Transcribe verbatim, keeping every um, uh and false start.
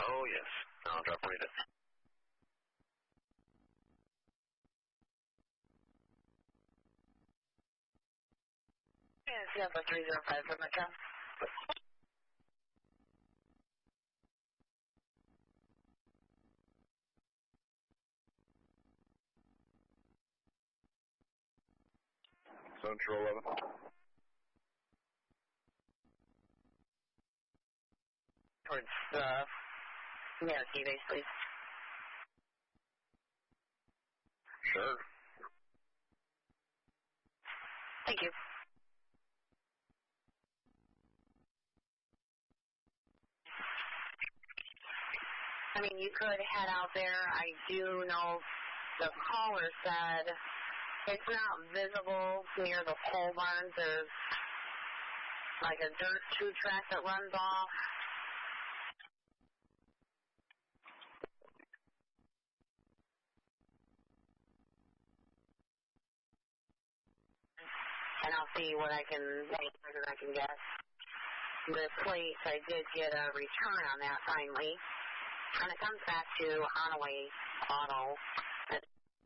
Oh, yes. I'll drop rate it. Yes, yeah, for three zero five for Metro. Central eleven. Towards, uh, yeah, key base, please. Sure. Thank you. I mean, you could head out there. I do know the caller said it's not visible near the pole barns. There's like a dirt two track that runs off. And I'll see what I can make better I can guess. The plates, I did get a return on that finally. And it comes back to Onaway Auto.